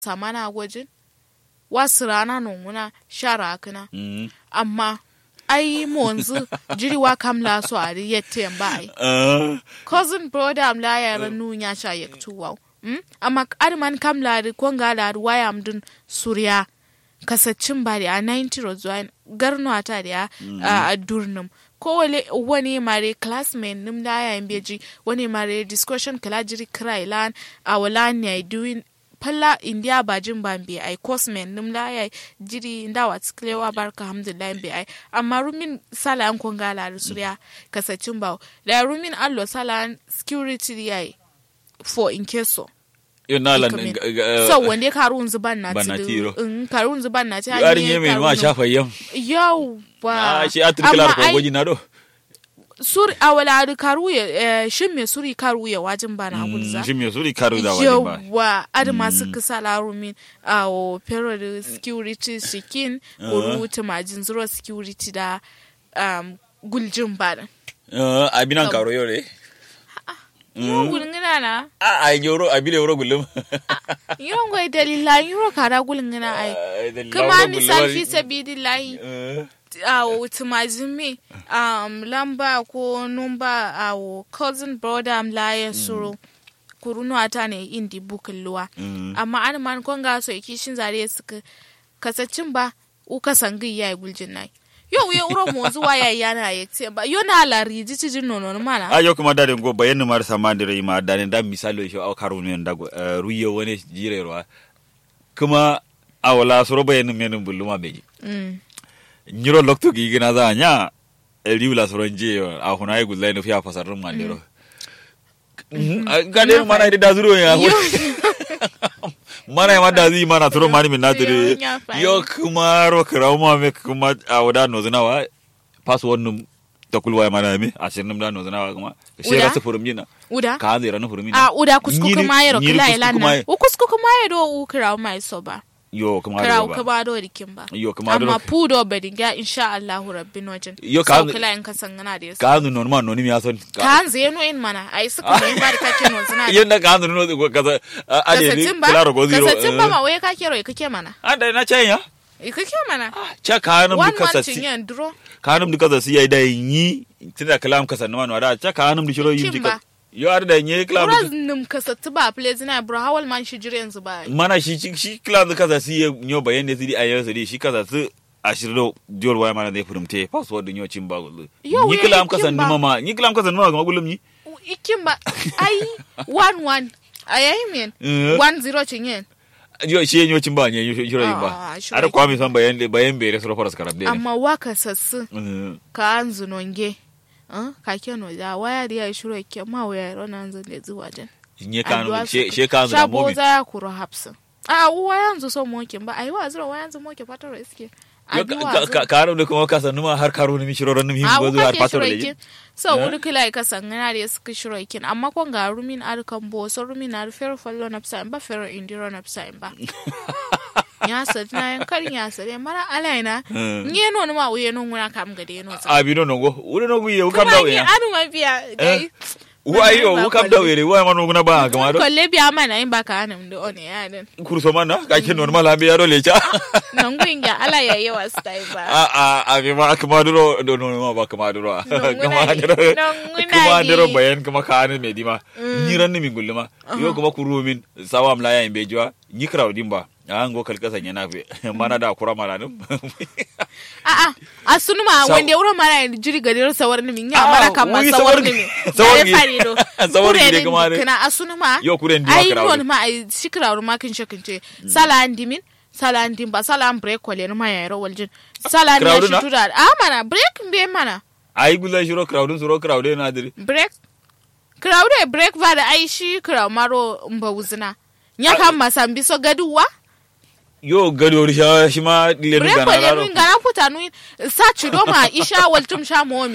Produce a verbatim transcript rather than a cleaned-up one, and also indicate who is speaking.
Speaker 1: samana gwajin wasu rana nunguna shara kana amma ai monzu jiriwa kamla so ari yette mbai cousin brother am la ya ranu nya sha yaktuwa amma arman kamla ri konga da waya amdun surya kasacin bari a ninety rozwan garno ata da a durnum ko wale wani mare classmate nim da ya mbeji wani mare discussion kala jiri krailan a wala ne doing palla india bajin bambe ai cosmen nim la ya jiri ndawa tsklewa barka alhamdulillah be ai amma rumin sala an konga la surya kasacin bawo da rumin allo sala security yayi for in case
Speaker 2: yonalan
Speaker 1: so wanda karun zuban na tido in karun zuban na ta
Speaker 2: yarin yemen ma shafa yam
Speaker 1: yau ba
Speaker 2: ah shi atriklar ko goji na do
Speaker 1: sur awala ru karu ya shin me suri karu ya wajin bana gulza
Speaker 2: shin me suri karu da wajin ba
Speaker 1: yawa adama su kisala rumin awo period security sikin ko ruta majin zero security da um guljin bana
Speaker 2: eh abinan karo yore
Speaker 1: Yuro gulngina na?
Speaker 2: A ai yoro abile yoro gulum.
Speaker 1: Yoro ngoi dalila yoro kara gulngina ai. Kuma misal fi sabidillahi. Awo tumazimi um lamba ko numba awo cousin brother am laye suru. Kurunu ata ne indi bukin luwa. Amma an man konga so ikishin zare suka kasacin ba u kasangi yayi guljin nai. Yo we uro mozu waya yana yete ba yo na la riji ci nono mana
Speaker 2: ayo kuma da go bayan mar samandire ma da da misalo shi au karu ne da ruyo wani jirerwa kuma awala soro bayan men buluma beji mm nyiro lokto gi gina za nya eliula soro nje a huna ay gulai no fiya fasarun mandiro gade mana da zuro ya mana ma da zi mana turo mani min natire yo kuma ro krauma me kuma awda no zinawa password num takulwa mana me asirin da no zinawa kuma she ra sufurum jina
Speaker 1: uda
Speaker 2: ka zira no furum
Speaker 1: a uda kusku kuma yero kila ilanna u kusku kuma yero u krauma isoba
Speaker 2: yo kuma
Speaker 1: do ba kuma do rikin ba
Speaker 2: yo kuma do
Speaker 1: amma pudo bedinga insha Allah rabbin wajin
Speaker 2: yo ka
Speaker 1: kila in ka sangana da
Speaker 2: ka nu normal no ni ya son
Speaker 1: ka zeno in mana ai suka ne ba ka kake no zina
Speaker 2: yanda ka nu no kaza ade ni claro go zero
Speaker 1: kasacin ba ma waye ka kero kake mana
Speaker 2: anda na chanya
Speaker 1: kake mana
Speaker 2: cha ka nu duka sasi ka nu duka sasi yayi da yi tunda kalam ka sanno no da cha ka nu du shiro yin dika yo ar da nye club
Speaker 1: nim kasatu ba please na bro hawal man shi jire yanzu ba
Speaker 2: mana shi shi club kaza si nyo bayan ne sidi ayo sidi shi kaza su ashiro dior waya mana dai furumte password nyo chimba gulu ni club kaza numa ma ni club kaza numa ga gulum ni
Speaker 1: ikimba ai one one ayayi men one zero chinyen
Speaker 2: yo shi nyo chimba nye shiro yimba ar kwa mi san bayan bayan bere soro faras karabde
Speaker 1: amma waka sassu ka anzu nonge ah kake no da waya da ya shiro ke ma waya rona zan da zuwa jan
Speaker 2: nye kanu she she kanu da mobi
Speaker 1: shabo za ya kuro hapsin a waya yanzu so mokin ba ai wa zura waya yanzu moke fataro iske
Speaker 2: ka karo da kuma ka sanu ma har karo ne mi shiro ran mi go zuwa fataro le
Speaker 1: so wuri kila ka sangana da suka shiro kin amma kon ga rumin arkan bo so rumin ar fer fallo na psa ba fer indiro na psa ba ya sadna yan karin ya sare mara alaina nye no ma uye no nguna kam gade no
Speaker 2: a bi no ngo ure no uye u kam dawo ya
Speaker 1: anu ma biya dai
Speaker 2: wa ayo u kam dawo re wa ma no nguna ba ga ma do
Speaker 1: kolle biya mana in ba ka anam do on ya den
Speaker 2: kurso mana ka ke normal ambe ya do lecha
Speaker 1: nan gunga ala ya yawa style ba
Speaker 2: a a a bi ma kuma duro do no ma ba kuma duro kuma duro kuma duro bayan kuma ka an me dima ni ran mi gulluma yo kuma kurumin sawam la ya imbe jwa ni crowdin ba an go kalkasan yana fe mana da kura mara nin
Speaker 1: a a asunuma wanda wura mara jiri gadar sawar ni min ya mara kan ma sawar ni min sawar ni do
Speaker 2: sawar ni kuma
Speaker 1: kana asunuma
Speaker 2: yo kuren di
Speaker 1: ai non ma ai shikra ma kin shakince sala andimin sala andim ba sala am break ko le ma ya ro waljin sala ni shi tuda a mana break be mana
Speaker 2: ai gulla shiro crowdin suro crowdin na diri
Speaker 1: break crowd break va da ai shi crowd maro mbawuzina nya kan masambi so gaduwa
Speaker 2: yo gado risha shi ma le
Speaker 1: ngana ngana puta nu sa chido ma isha waltum sha momi